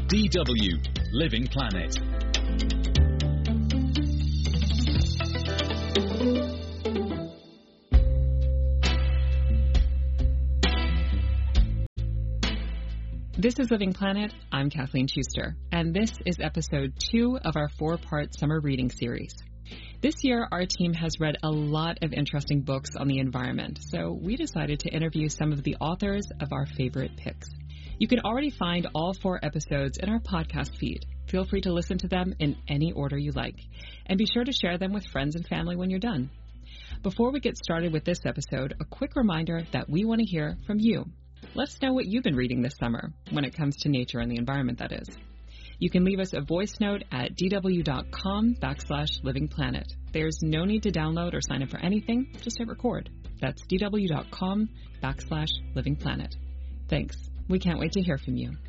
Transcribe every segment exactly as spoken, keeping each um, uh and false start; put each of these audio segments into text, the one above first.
D W Living Planet. This is Living Planet. I'm Kathleen Schuster, and this is episode two of our four-part summer reading series. This year, our team has read a lot of interesting books on the environment, so we decided to interview some of the authors of our favorite picks. You can already find all four episodes in our podcast feed. Feel free to listen to them in any order you like, and be sure to share them with friends and family when you're done. Before we get started with this episode, a quick reminder that we want to hear from you. Let us know what you've been reading this summer, when it comes to nature and the environment, that is. You can leave us a voice note at dw.com backslash living planet. There's no need to download or sign up for anything, just hit record. That's dw.com backslash living planet. Thanks. We can't wait to hear from you.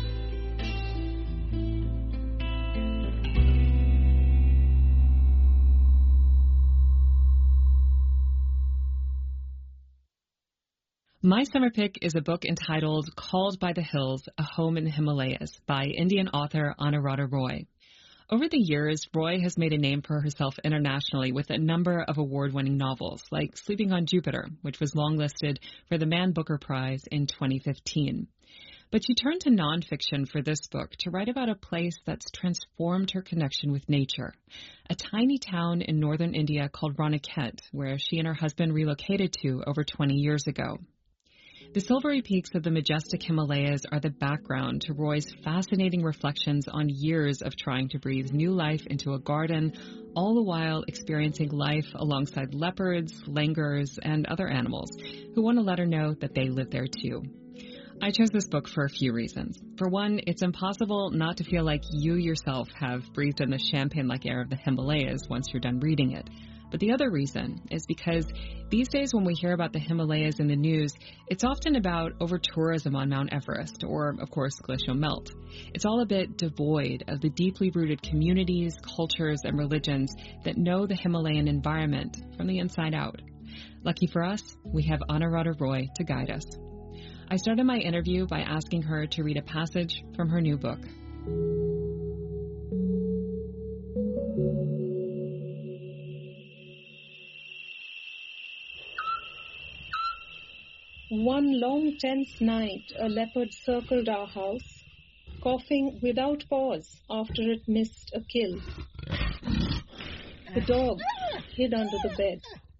My summer pick is a book entitled Called by the Hills, A Home in the Himalayas by Indian author Anuradha Roy. Over the years, Roy has made a name for herself internationally with a number of award-winning novels, like Sleeping on Jupiter, which was longlisted for the Man Booker Prize in twenty fifteen. But she turned to nonfiction for this book to write about a place that's transformed her connection with nature, a tiny town in northern India called Ranikhet, where she and her husband relocated to over twenty years ago. The silvery peaks of the majestic Himalayas are the background to Roy's fascinating reflections on years of trying to breathe new life into a garden, all the while experiencing life alongside leopards, langurs, and other animals who want to let her know that they live there too. I chose this book for a few reasons. For one, it's impossible not to feel like you yourself have breathed in the champagne-like air of the Himalayas once you're done reading it. But the other reason is because these days when we hear about the Himalayas in the news, it's often about over-tourism on Mount Everest or, of course, glacial melt. It's all a bit devoid of the deeply rooted communities, cultures, and religions that know the Himalayan environment from the inside out. Lucky for us, we have Anuradha Roy to guide us. I started my interview by asking her to read a passage from her new book. One long tense night, a leopard circled our house, coughing without pause after it missed a kill. The dog hid under the bed.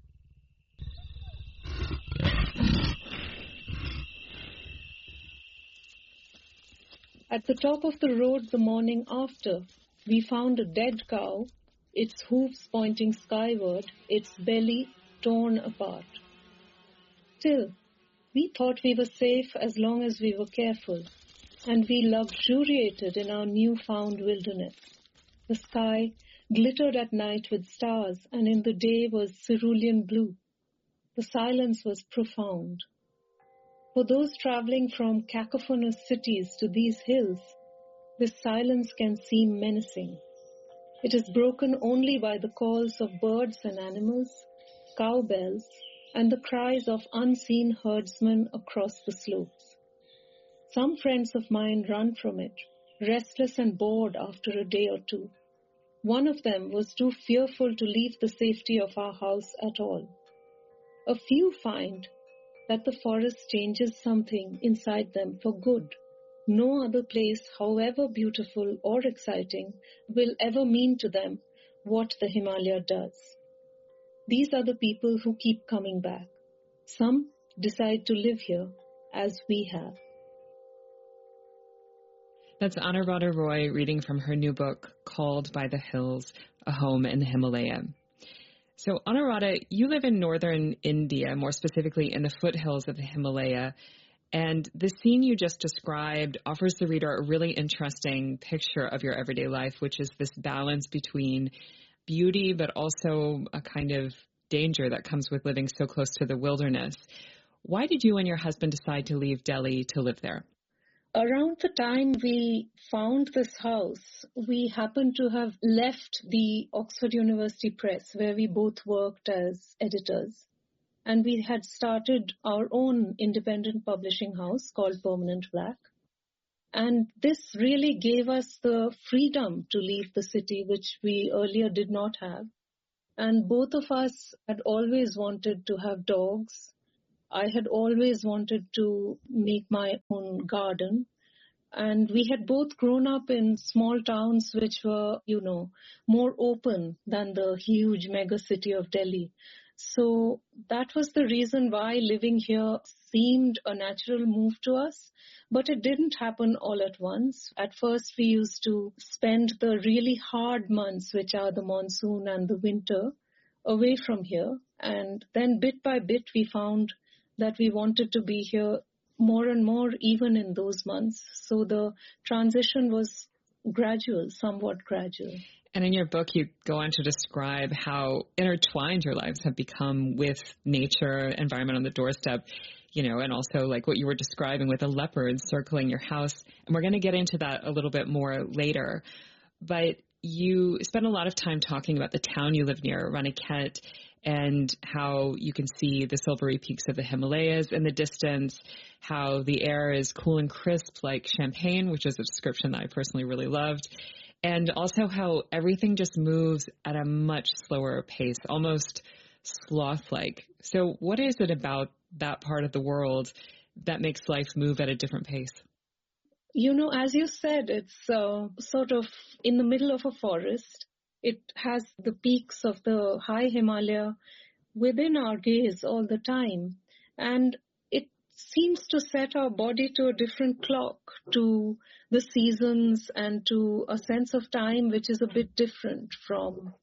At the top of the road the morning after, we found a dead cow, its hooves pointing skyward, its belly torn apart. Still, we thought we were safe as long as we were careful, and we luxuriated in our newfound wilderness. The sky glittered at night with stars, and in the day was cerulean blue. The silence was profound. For those traveling from cacophonous cities to these hills, this silence can seem menacing. It is broken only by the calls of birds and animals, cowbells, and the cries of unseen herdsmen across the slopes. Some friends of mine run from it, restless and bored after a day or two. One of them was too fearful to leave the safety of our house at all. A few find that the forest changes something inside them for good. No other place, however beautiful or exciting, will ever mean to them what the Himalaya does. These are the people who keep coming back. Some decide to live here, as we have. That's Anuradha Roy reading from her new book, Called by the Hills, A Home in the Himalaya. So, Anuradha, you live in northern India, more specifically in the foothills of the Himalaya, and the scene you just described offers the reader a really interesting picture of your everyday life, which is this balance between beauty, but also a kind of danger that comes with living so close to the wilderness. Why did you and your husband decide to leave Delhi to live there? Around the time we found this house, we happened to have left the Oxford University Press, where we both worked as editors. And we had started our own independent publishing house called Permanent Black. And this really gave us the freedom to leave the city, which we earlier did not have. And both of us had always wanted to have dogs. I had always wanted to make my own garden. And we had both grown up in small towns which were, you know, more open than the huge mega city of Delhi. So that was the reason why living here seemed a natural move to us. But it didn't happen all at once. At first, we used to spend the really hard months, which are the monsoon and the winter, away from here. And then bit by bit, we found that we wanted to be here more and more, even in those months. So the transition was gradual, somewhat gradual. And in your book, you go on to describe how intertwined your lives have become with nature, environment on the doorstep, you know, and also like what you were describing with a leopard circling your house. And we're going to get into that a little bit more later. But you spent a lot of time talking about the town you live near, Ranikhet, and how you can see the silvery peaks of the Himalayas in the distance, how the air is cool and crisp like champagne, which is a description that I personally really loved, and also how everything just moves at a much slower pace, almost sloth-like. So what is it about that part of the world that makes life move at a different pace? You know, as you said, it's uh, sort of in the middle of a forest. It has the peaks of the high Himalaya within our gaze all the time. And it seems to set our body to a different clock, to the seasons and to a sense of time which is a bit different from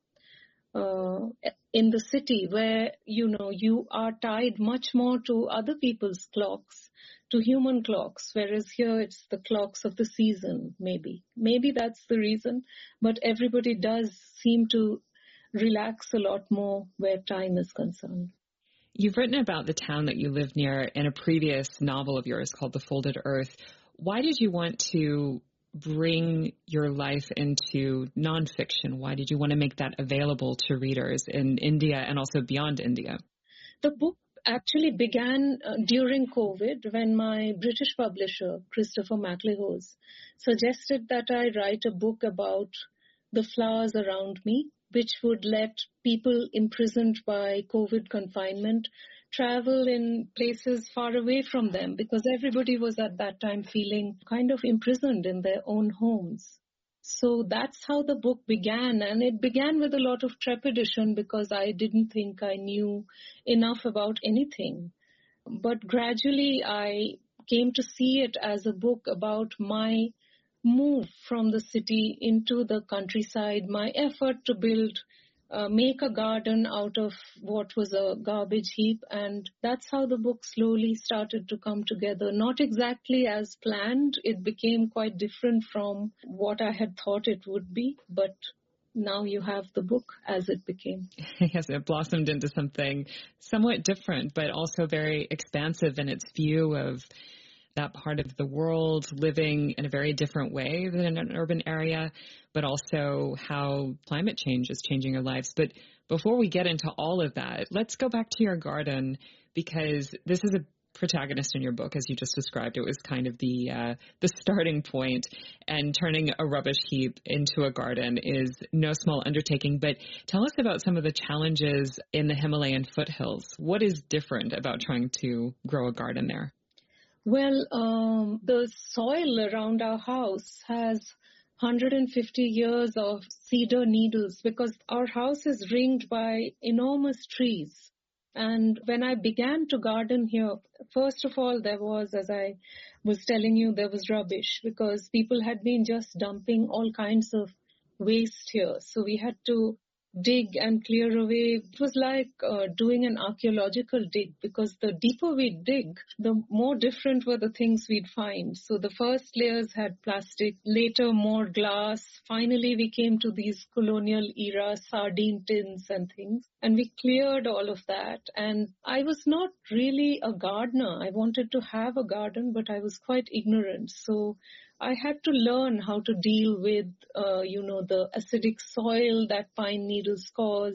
uh, in the city where, you know, you are tied much more to other people's clocks, to human clocks, whereas here it's the clocks of the season, maybe. Maybe that's the reason, but everybody does seem to relax a lot more where time is concerned. You've written about the town that you live near in a previous novel of yours called The Folded Earth. Why did you want to bring your life into nonfiction? Why did you want to make that available to readers in India and also beyond India? The book actually began uh, during COVID when my British publisher, Christopher MacLehose, suggested that I write a book about the flowers around me, which would let people imprisoned by COVID confinement travel in places far away from them, because everybody was at that time feeling kind of imprisoned in their own homes. So that's how the book began, and it began with a lot of trepidation because I didn't think I knew enough about anything. But gradually I came to see it as a book about my move from the city into the countryside, my effort to build, uh, make a garden out of what was a garbage heap. And that's how the book slowly started to come together. Not exactly as planned. It became quite different from what I had thought it would be. But now you have the book as it became. Yes, it blossomed into something somewhat different, but also very expansive in its view of that part of the world, living in a very different way than in an urban area, but also how climate change is changing our lives. But before we get into all of that, let's go back to your garden, because this is a protagonist in your book, as you just described. It was kind of the uh, the starting point, and turning a rubbish heap into a garden is no small undertaking. But tell us about some of the challenges in the Himalayan foothills. What is different about trying to grow a garden there? Well, um, the soil around our house has one hundred fifty years of cedar needles because our house is ringed by enormous trees. And when I began to garden here, first of all, there was, as I was telling you, there was rubbish because people had been just dumping all kinds of waste here. So we had to dig and clear away. It was like uh, doing an archaeological dig, because the deeper we dig, the more different were the things we'd find. So the first layers had plastic, later more glass. Finally, we came to these colonial era sardine tins and things, and we cleared all of that. And I was not really a gardener. I wanted to have a garden, but I was quite ignorant. So I had to learn how to deal with, uh, you know, the acidic soil that pine needles cause,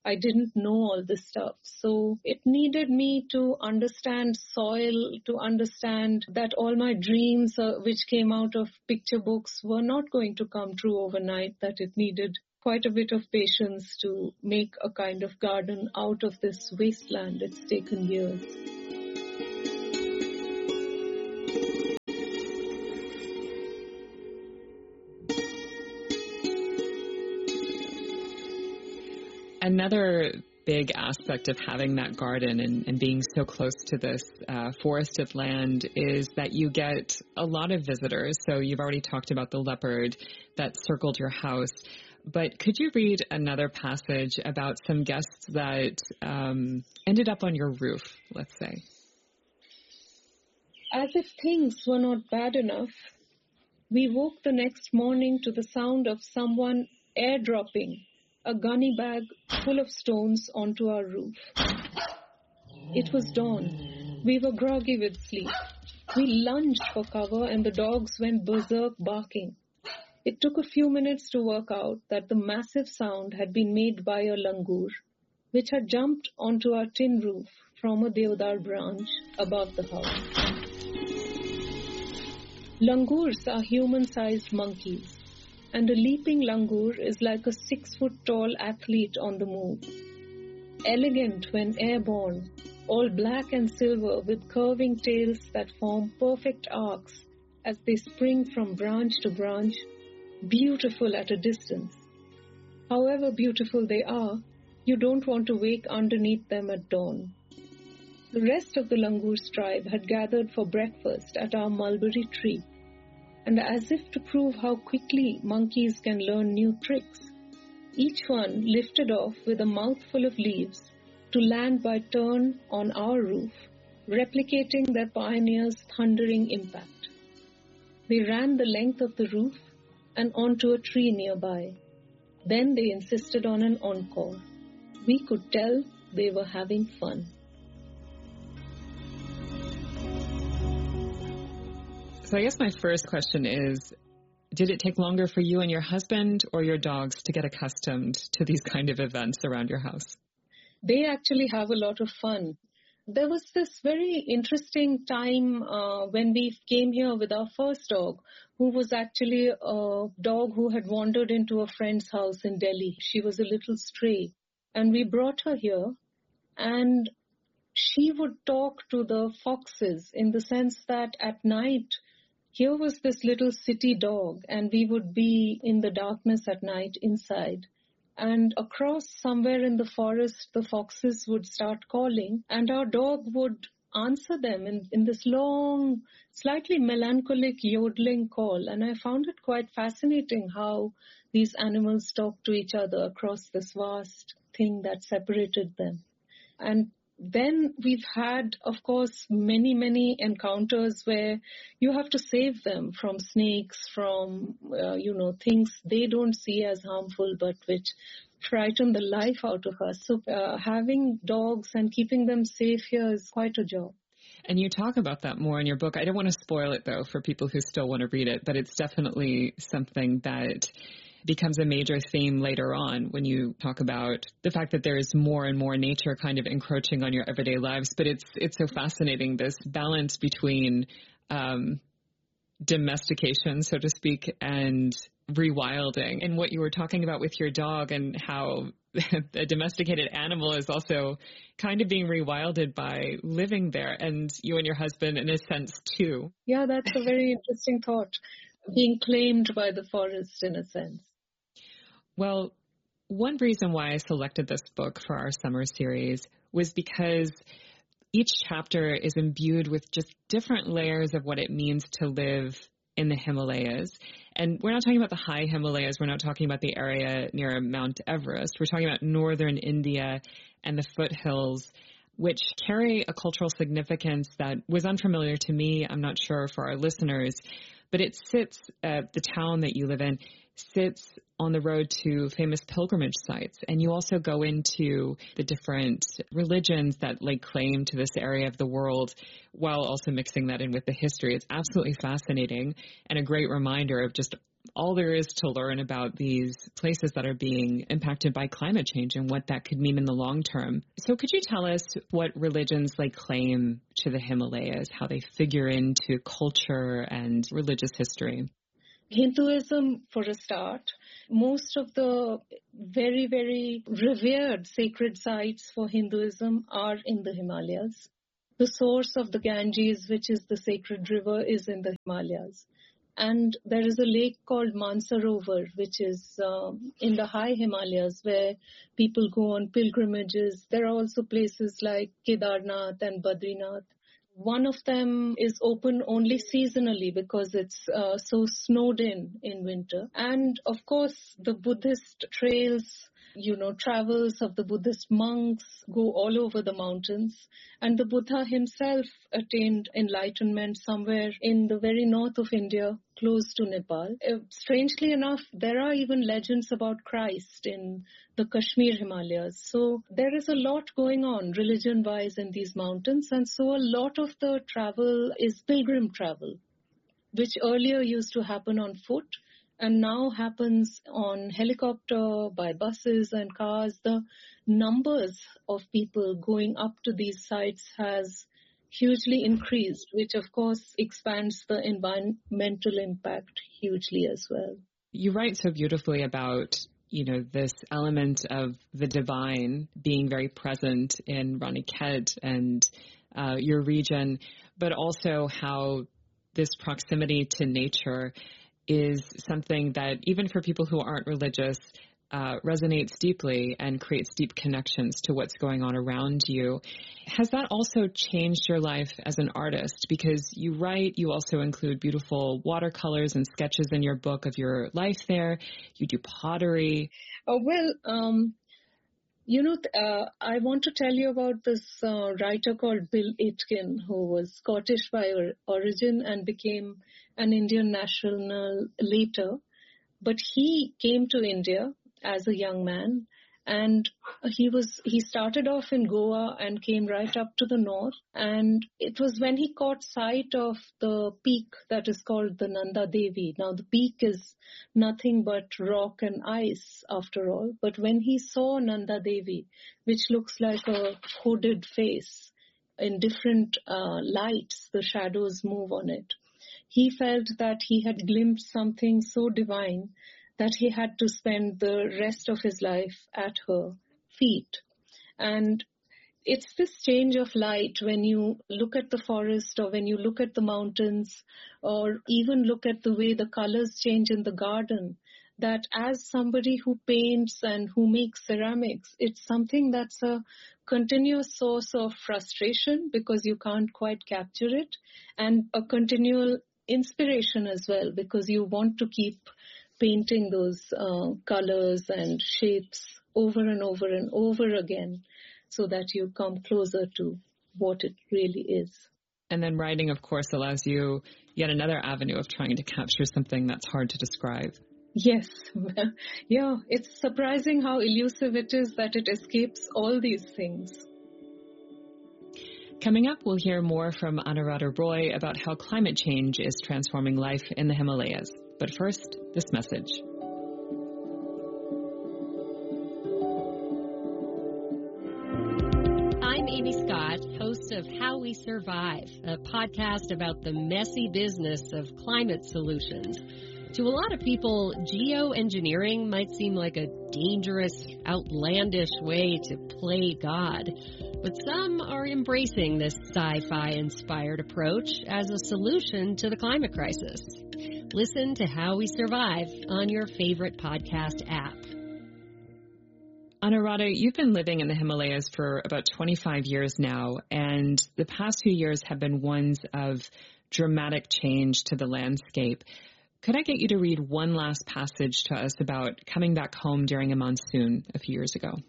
I didn't know all this stuff. So it needed me to understand soil, to understand that all my dreams uh, which came out of picture books were not going to come true overnight, that it needed quite a bit of patience to make a kind of garden out of this wasteland. It's taken years. Another big aspect of having that garden and, and being so close to this uh, forested land is that you get a lot of visitors. So you've already talked about the leopard that circled your house. But could you read another passage about some guests that um, ended up on your roof, let's say? As if things were not bad enough, we woke the next morning to the sound of someone airdropping a gunny bag full of stones onto our roof. It was dawn. We were groggy with sleep. We lunged for cover and the dogs went berserk barking. It took a few minutes to work out that the massive sound had been made by a langur, which had jumped onto our tin roof from a deodar branch above the house. Langurs are human-sized monkeys, and a leaping langur is like a six-foot-tall athlete on the move. Elegant when airborne, all black and silver with curving tails that form perfect arcs as they spring from branch to branch, beautiful at a distance. However beautiful they are, you don't want to wake underneath them at dawn. The rest of the langur's tribe had gathered for breakfast at our mulberry tree, and as if to prove how quickly monkeys can learn new tricks, each one lifted off with a mouthful of leaves to land by turn on our roof, replicating their pioneers' thundering impact. They ran the length of the roof and onto a tree nearby. Then they insisted on an encore. We could tell they were having fun. So I guess my first question is, did it take longer for you and your husband or your dogs to get accustomed to these kind of events around your house? They actually have a lot of fun. There was this very interesting time uh, when we came here with our first dog, who was actually a dog who had wandered into a friend's house in Delhi. She was a little stray, and we brought her here, and she would talk to the foxes in the sense that at night, here was this little city dog, and we would be in the darkness at night inside. And across somewhere in the forest, the foxes would start calling, and our dog would answer them in, in this long, slightly melancholic yodeling call. And I found it quite fascinating how these animals talk to each other across this vast thing that separated them. And then we've had, of course, many, many encounters where you have to save them from snakes, from, uh, you know, things they don't see as harmful, but which frighten the life out of us. So uh, having dogs and keeping them safe here is quite a job. And you talk about that more in your book. I don't want to spoil it, though, for people who still want to read it, but it's definitely something that becomes a major theme later on when you talk about the fact that there is more and more nature kind of encroaching on your everyday lives. But it's it's so fascinating, this balance between um, domestication, so to speak, and rewilding. And what you were talking about with your dog and how a domesticated animal is also kind of being rewilded by living there, and you and your husband in a sense too. Yeah, that's a very interesting thought. Being claimed by the forest in a sense. Well, one reason why I selected this book for our summer series was because each chapter is imbued with just different layers of what it means to live in the Himalayas. And we're not talking about the high Himalayas. We're not talking about the area near Mount Everest. We're talking about northern India and the foothills, which carry a cultural significance that was unfamiliar to me. I'm not sure for our listeners. But it sits, uh, the town that you live in sits on the road to famous pilgrimage sites. And you also go into the different religions that lay claim to this area of the world while also mixing that in with the history. It's absolutely fascinating and a great reminder of just all there is to learn about these places that are being impacted by climate change and what that could mean in the long term. So could you tell us what religions lay claim to the Himalayas, how they figure into culture and religious history? Hinduism, for a start. Most of the very, very revered sacred sites for Hinduism are in the Himalayas. The source of the Ganges, which is the sacred river, is in the Himalayas. And there is a lake called Mansarovar, which is um, in the high Himalayas where people go on pilgrimages. There are also places like Kedarnath and Badrinath. One of them is open only seasonally because it's uh, so snowed in in winter. And of course, the Buddhist trails, you know, travels of the Buddhist monks go all over the mountains. And the Buddha himself attained enlightenment somewhere in the very north of India, close to Nepal. Uh, strangely enough, there are even legends about Christ in the Kashmir Himalayas. So there is a lot going on religion-wise in these mountains. And so a lot of the travel is pilgrim travel, which earlier used to happen on foot and now happens on helicopter, by buses and cars. The numbers of people going up to these sites has hugely increased, which of course expands the environmental impact hugely as well. You write so beautifully about, you know, this element of the divine being very present in Ranikhet and uh, your region, but also how this proximity to nature is something that even for people who aren't religious uh, resonates deeply and creates deep connections to what's going on around you. Has that also changed your life as an artist? Because you write, you also include beautiful watercolors and sketches in your book of your life there. You do pottery. Oh, well, um, you know, uh, I want to tell you about this uh, writer called Bill Aitken, who was Scottish by or- origin and became an Indian national later. But he came to India as a young man, and he was he started off in Goa and came right up to the north. And it was when he caught sight of the peak that is called the Nanda Devi. Now, the peak is nothing but rock and ice, after all. But when he saw Nanda Devi, which looks like a hooded face in different uh, lights, the shadows move on it, he felt that he had glimpsed something so divine that he had to spend the rest of his life at her feet. And it's this change of light when you look at the forest or when you look at the mountains or even look at the way the colors change in the garden, that as somebody who paints and who makes ceramics, it's something that's a continuous source of frustration because you can't quite capture it, and a continual inspiration as well because you want to keep painting those uh, colors and shapes over and over and over again so that you come closer to what it really is. And then writing, of course, allows you yet another avenue of trying to capture something that's hard to describe. Yes. Yeah, it's surprising how elusive it is that it escapes all these things. Coming up, we'll hear more from Anuradha Roy about how climate change is transforming life in the Himalayas. But first, this message. I'm Amy Scott, host of How We Survive, a podcast about the messy business of climate solutions. To a lot of people, geoengineering might seem like a dangerous, outlandish way to play God. But some are embracing this sci-fi inspired approach as a solution to the climate crisis. Listen to How We Survive on your favorite podcast app. Anuradha, you've been living in the Himalayas for about twenty-five years now, and the past few years have been ones of dramatic change to the landscape. Could I get you to read one last passage to us about coming back home during a monsoon a few years ago?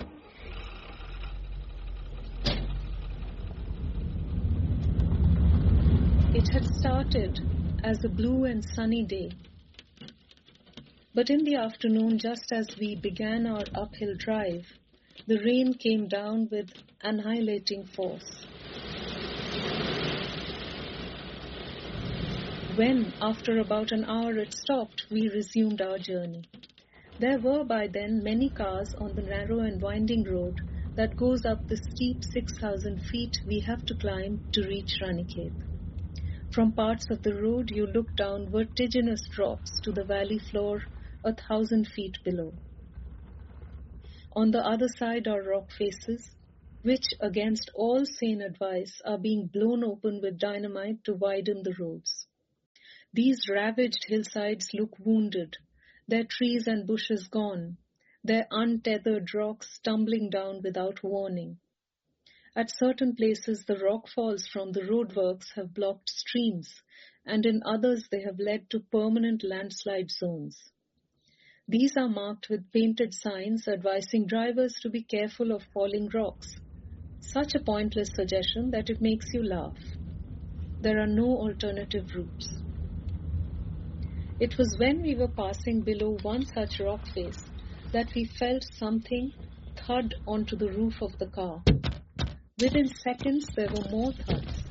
It had started as a blue and sunny day. But in the afternoon, just as we began our uphill drive, the rain came down with annihilating force. When, after about an hour it stopped, we resumed our journey. There were by then many cars on the narrow and winding road that goes up the steep six thousand feet we have to climb to reach Ranikhet. From parts of the road you look down vertiginous drops to the valley floor a thousand feet below. On the other side are rock faces, which, against all sane advice, are being blown open with dynamite to widen the roads. These ravaged hillsides look wounded, their trees and bushes gone, their untethered rocks tumbling down without warning. At certain places, the rock falls from the roadworks have blocked streams, and in others they have led to permanent landslide zones. These are marked with painted signs advising drivers to be careful of falling rocks. Such a pointless suggestion that it makes you laugh. There are no alternative routes. It was when we were passing below one such rock face that we felt something thud onto the roof of the car. Within seconds, there were more thuds.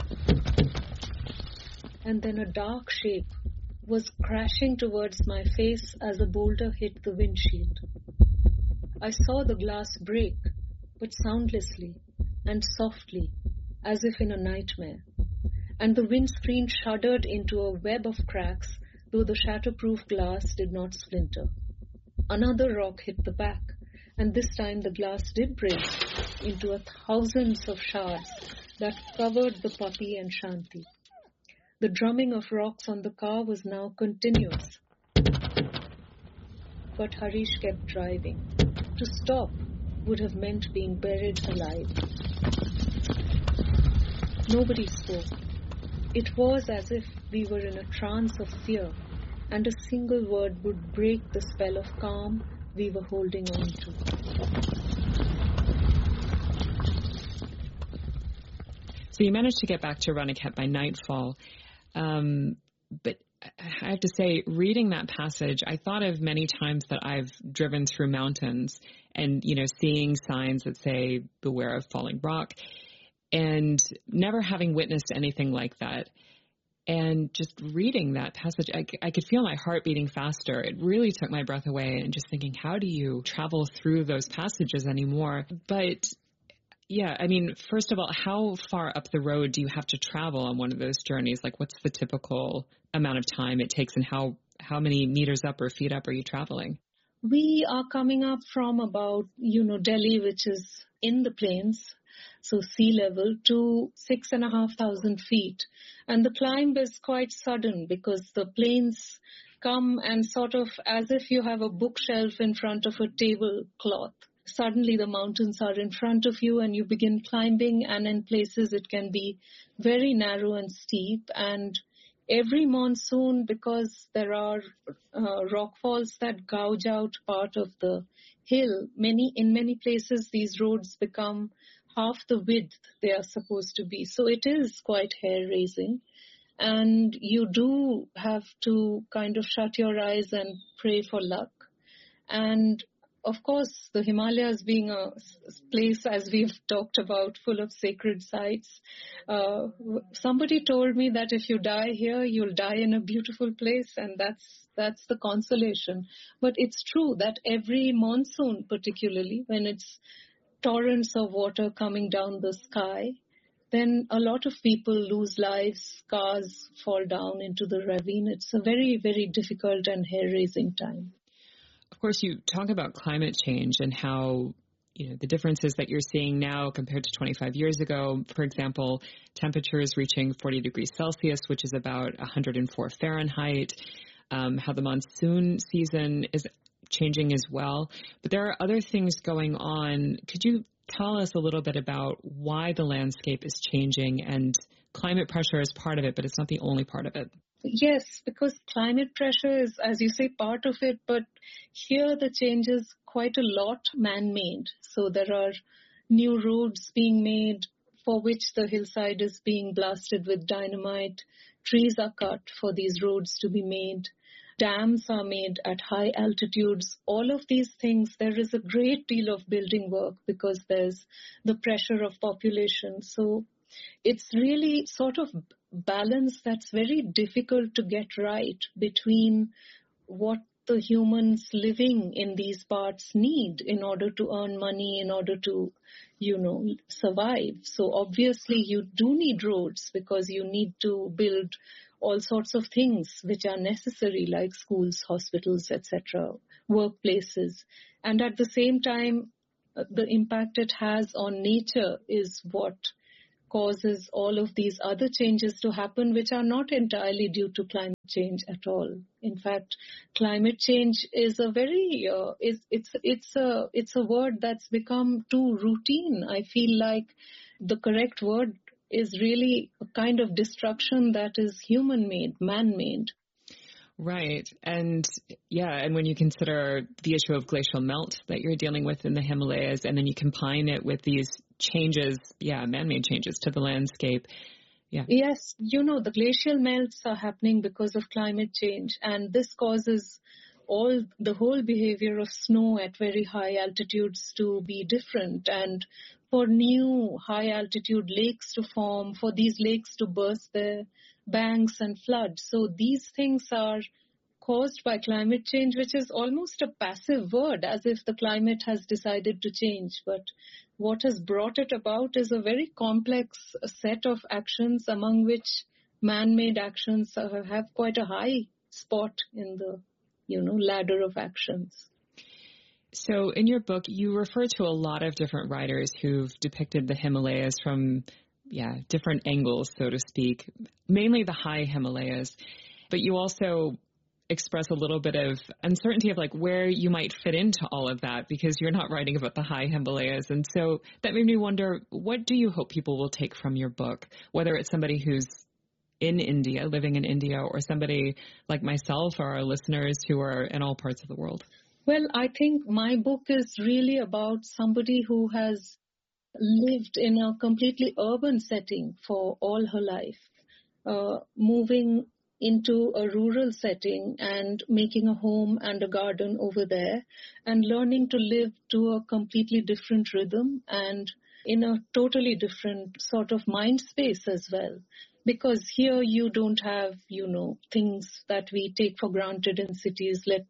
And then a dark shape was crashing towards my face as a boulder hit the windshield. I saw the glass break, but soundlessly and softly, as if in a nightmare. And the windscreen shuddered into a web of cracks, though the shatterproof glass did not splinter. Another rock hit the back, and this time the glass did break into a thousands of shards that covered the puppy and Shanti. The drumming of rocks on the car was now continuous. But Harish kept driving. To stop would have meant being buried alive. Nobody spoke. It was as if we were in a trance of fear, and a single word would break the spell of calm we were holding on to. So you managed to get back to Ranikhet by nightfall. Um, but I have to say, reading that passage, I thought of many times that I've driven through mountains and, you know, seeing signs that say, beware of falling rock, and never having witnessed anything like that. And just reading that passage, I, I could feel my heart beating faster. It really took my breath away, and just thinking, how do you travel through those passages anymore? But yeah, I mean, first of all, how far up the road do you have to travel on one of those journeys? Like, what's the typical amount of time it takes, and how, how many meters up or feet up are you traveling? We are coming up from about, you know, Delhi, which is in the plains, so sea level, to six and a half thousand feet. And the climb is quite sudden because the plains come and sort of as if you have a bookshelf in front of a tablecloth. Suddenly the mountains are in front of you and you begin climbing, and in places it can be very narrow and steep. And every monsoon, because there are uh, rock falls that gouge out part of the hill, many in many places these roads become half the width they are supposed to be. So it is quite hair-raising. And you do have to kind of shut your eyes and pray for luck. And of course, the Himalayas being a place, as we've talked about, full of sacred sites, uh, somebody told me that if you die here, you'll die in a beautiful place, and that's that's the consolation. But it's true that every monsoon, particularly when it's torrents of water coming down the sky, then a lot of people lose lives, cars fall down into the ravine. It's a very, very difficult and hair-raising time. Of course, you talk about climate change and how, you know, the differences that you're seeing now compared to twenty-five years ago. For example, temperatures reaching forty degrees Celsius, which is about one hundred four Fahrenheit, um, how the monsoon season is changing as well. But there are other things going on. Could you tell us a little bit about why the landscape is changing? And climate pressure is part of it, but it's not the only part of it. Yes, because climate pressure is, as you say, part of it, but here the change is quite a lot man-made. So there are new roads being made for which the hillside is being blasted with dynamite. Trees are cut for these roads to be made. Dams are made at high altitudes. All of these things, there is a great deal of building work because there's the pressure of population. So it's really sort of balance that's very difficult to get right between what the humans living in these parts need in order to earn money, in order to, you know, survive. So obviously you do need roads because you need to build all sorts of things which are necessary, like schools, hospitals, et cetera, workplaces. And at the same time, the impact it has on nature is what causes all of these other changes to happen, which are not entirely due to climate change at all. In fact, climate change is a very uh, is it's it's a it's a word that's become too routine. I feel like the correct word is really a kind of destruction that is human-made, man-made. Right. And yeah, and when you consider the issue of glacial melt that you're dealing with in the Himalayas, and then you combine it with these changes, yeah, man-made changes to the landscape. Yeah. Yes, you know, the glacial melts are happening because of climate change, and this causes all the whole behavior of snow at very high altitudes to be different, and for new high altitude lakes to form, for these lakes to burst their banks and flood. So these things are caused by climate change, which is almost a passive word, as if the climate has decided to change. But what has brought it about is a very complex set of actions, among which man-made actions have quite a high spot in the, you know, ladder of actions. So in your book, you refer to a lot of different writers who've depicted the Himalayas from, yeah, different angles, so to speak, mainly the high Himalayas. But you also express a little bit of uncertainty of like where you might fit into all of that, because you're not writing about the high Himalayas. And so that made me wonder, what do you hope people will take from your book, whether it's somebody who's in India, living in India, or somebody like myself or our listeners who are in all parts of the world? Well, I think my book is really about somebody who has lived in a completely urban setting for all her life, uh, moving into a rural setting and making a home and a garden over there, and learning to live to a completely different rhythm and in a totally different sort of mind space as well. Because here you don't have, you know, things that we take for granted in cities, like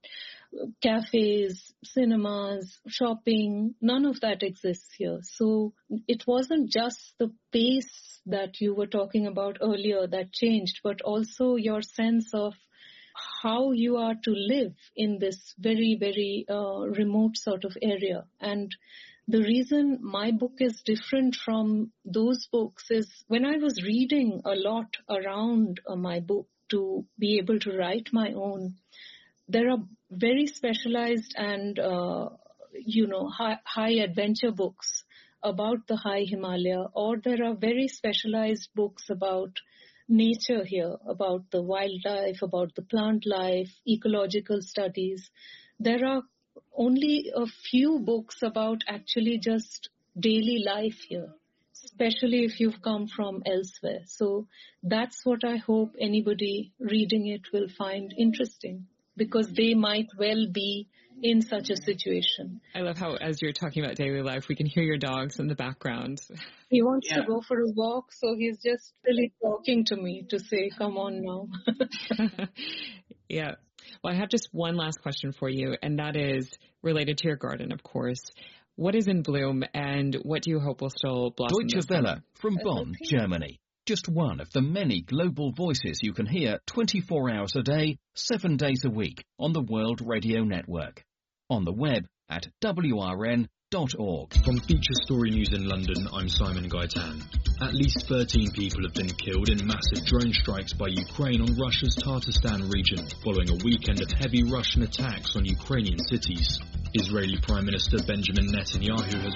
cafes, cinemas, shopping, none of that exists here. So it wasn't just the pace that you were talking about earlier that changed, but also your sense of how you are to live in this very, very uh, remote sort of area. And the reason my book is different from those books is when I was reading a lot around uh, my book to be able to write my own, there are very specialized and, uh, you know, high, high adventure books about the high Himalaya, or there are very specialized books about nature here, about the wildlife, about the plant life, ecological studies. There are only a few books about actually just daily life here, especially if you've come from elsewhere. So that's what I hope anybody reading it will find interesting, because they might well be in such a situation. I love how, as you're talking about daily life, we can hear your dogs in the background. He wants yeah. to go for a walk, so he's just really talking to me to say, come on now. Yeah. Well, I have just one last question for you, and that is related to your garden, of course. What is in bloom, and what do you hope will still blossom? Deutsche Welle from Bonn, Germany. Just one of the many global voices you can hear twenty-four hours a day, seven days a week on the World Radio Network. On the web at w r n dot org. From Feature Story News in London, I'm Simon Gaitan. At least thirteen people have been killed in massive drone strikes by Ukraine on Russia's Tatarstan region, following a weekend of heavy Russian attacks on Ukrainian cities. Israeli Prime Minister Benjamin Netanyahu has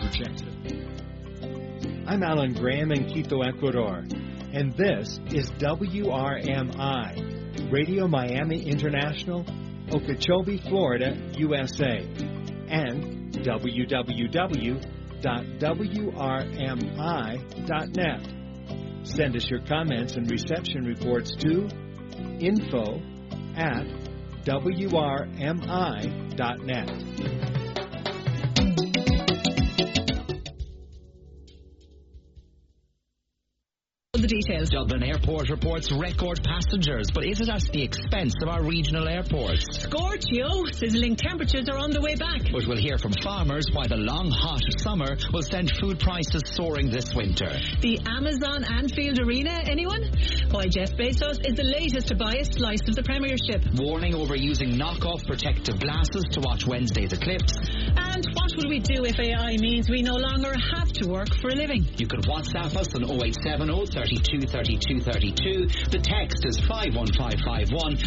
rejected. I'm Alan Graham in Quito, Ecuador, and this is W R M I, Radio Miami International, Okeechobee, Florida, U S A, and w w w dot w r m i dot net. Send us your comments and reception reports to info at w r m i dot net. The details Airways. Dublin Airport reports record passengers, but is it at the expense of our regional airports? Scorchio, sizzling temperatures are on the way back. But we'll hear from farmers why the long, hot summer will send food prices soaring this winter. The Amazon Anfield Arena, anyone? Why Jeff Bezos is the latest to buy a slice of the Premiership. Warning over using knockoff protective glasses to watch Wednesday's eclipse. And what will we do if A I means we no longer have to work for a living? You can WhatsApp us on oh eight seven oh, three two, three two, three two. The text is five one five five one.